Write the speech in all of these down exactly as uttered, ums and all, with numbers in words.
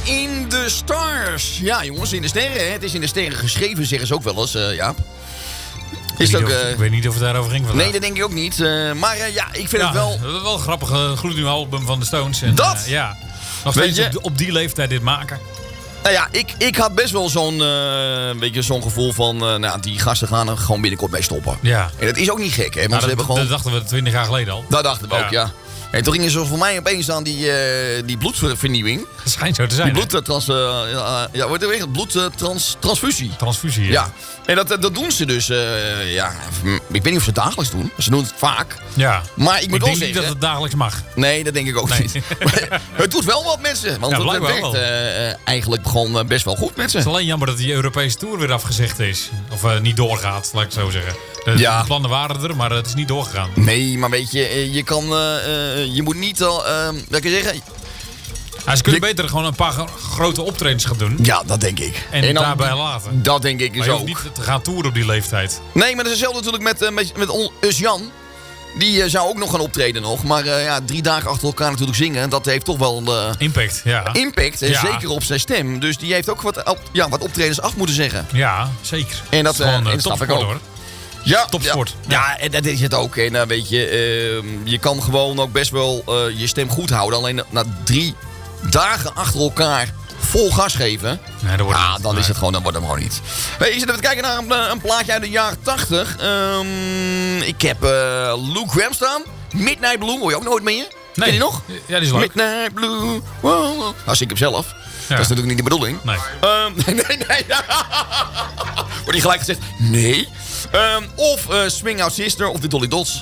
in the Stars. Ja, jongens, in de sterren. Het is in de sterren geschreven, zeggen ze ook wel eens, uh, Jaap. Is ook, of, uh, ik weet niet of het daarover ging vandaag. Nee, dat denk ik ook niet. Uh, maar uh, ja, ik vind ja, het wel... wel een grappig uh, gloednieuw album van de Stones. En, dat? Uh, ja, nog steeds op, op die leeftijd dit maken. Nou ja, ik, ik had best wel zo'n uh, zo'n gevoel van... Uh, nou, die gasten gaan er gewoon binnenkort mee stoppen. Ja. En dat is ook niet gek, hè. Want nou, ze dat, hebben gewoon... dat dachten we twintig jaar geleden al. Dat dachten we ja. ook, ja. En toen gingen ze voor mij opeens aan die, uh, die bloedvernieuwing. Dat schijnt zo te zijn. Die bloedtrans... Uh, ja, ja, wordt er weer bloedtransfusie. Transfusie, ja. Ja. En dat, dat doen ze dus, uh, ja, ik weet niet of ze het dagelijks doen. Ze doen het vaak. Ja. Maar ik moet ik wel denk zeggen... niet dat het dagelijks mag. Nee, dat denk ik ook nee. niet. Het doet wel wat mensen. Want ja, het werkt wel. uh, eigenlijk gewoon uh, best wel goed met ze. Het is alleen jammer dat die Europese Tour weer afgezegd is. Of uh, niet doorgaat, laat ik het zo zeggen. De, ja. de plannen waren er, maar het is niet doorgegaan. Nee, maar weet je, je kan... Uh, uh, je moet niet al... Uh, wat kan je zeggen... Ja, ze kunnen je... beter gewoon een paar grote optredens gaan doen. Ja, dat denk ik. En, en dan, daarbij laten. Dat denk ik dus maar je ook. hoeft niet te gaan toeren op die leeftijd. Nee, maar dat is hetzelfde natuurlijk met, uh, met, met Usjan. Die uh, zou ook nog gaan optreden nog. Maar uh, ja, drie dagen achter elkaar natuurlijk zingen. Dat heeft toch wel... Uh, impact, ja. Impact, en ja. zeker op zijn stem. Dus die heeft ook wat, op, ja, wat optredens af moeten zeggen. Ja, zeker. En dat, dat is gewoon uh, uh, topsport, hoor. Ja, topsport. Ja, ja. ja, en dat is het ook. En uh, weet je, uh, je kan gewoon ook best wel uh, je stem goed houden. Alleen na drie dagen achter elkaar vol gas geven. Nee, dat wordt ja, niet. dan nee. is het gewoon, dan wordt het gewoon niet. Hey, je zit even te kijken naar een, een plaatje uit de jaren tachtig. Um, ik heb uh, Luke Graham staan. Midnight Blue, hoor je ook nooit meer? Nee. Ken je nog? Ja, die is leuk. Midnight Blue. Wow. Nou, zing ik hem zelf. Ja. Dat is natuurlijk niet de bedoeling. Nee. Um, nee, nee, nee. Wordt niet gelijk gezegd? Nee. Um, of uh, Swing Out Sister of de Dolly Dots.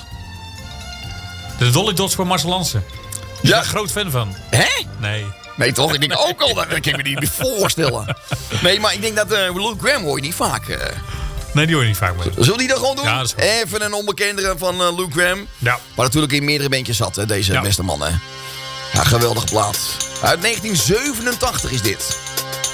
De Dolly Dots van Marcel Lansen. Ik ben Ja. een groot fan van. Hè? Nee. Nee toch? Ik denk ook al, dat kan ik me niet voorstellen. Nee, maar ik denk dat uh, Luke Graham hoor je niet vaak. Uh. Nee, die hoor je niet vaak mee. Zullen we die dan gewoon doen? Ja, dat is goed. Even een onbekendere van uh, Luke Graham. Ja. Maar natuurlijk in meerdere bandjes zat, hè, deze ja. beste man. Hè. Ja, geweldige plaat. Uit negentien zevenentachtig is dit.